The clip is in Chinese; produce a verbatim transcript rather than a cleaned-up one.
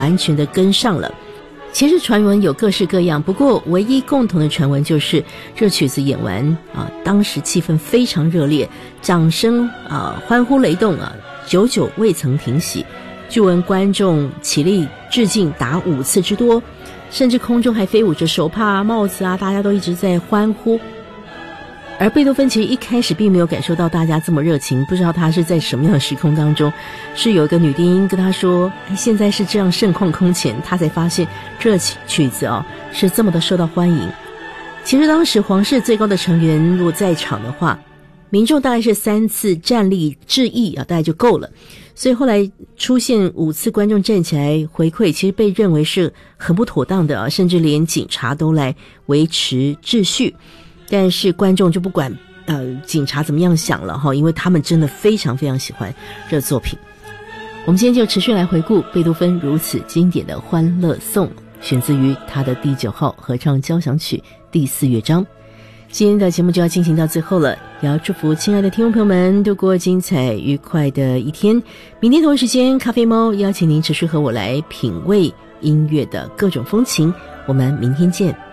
完全的跟上了。其实传闻有各式各样，不过唯一共同的传闻就是这曲子演完啊，当时气氛非常热烈，掌声啊，欢呼雷动啊，久久未曾停息。据闻观众起立致敬达五次之多，甚至空中还飞舞着手帕啊、帽子啊，大家都一直在欢呼。而贝多芬其实一开始并没有感受到大家这么热情，不知道他是在什么样的时空当中，是有一个女低音跟他说，哎，现在是这样盛况空前，他才发现这曲子哦是这么的受到欢迎。其实当时皇室最高的成员如果在场的话，民众大概是三次站立致意啊，大概就够了。所以后来出现五次观众站起来回馈，其实被认为是很不妥当的啊，甚至连警察都来维持秩序。但是观众就不管呃警察怎么样想了哈，因为他们真的非常非常喜欢这作品。我们今天就持续来回顾贝多芬如此经典的欢乐颂，选自于他的第九号合唱交响曲第四乐章。今天的节目就要进行到最后了，也要祝福亲爱的听众朋友们度过精彩愉快的一天。明天同一时间，咖啡猫邀请您持续和我来品味音乐的各种风情，我们明天见。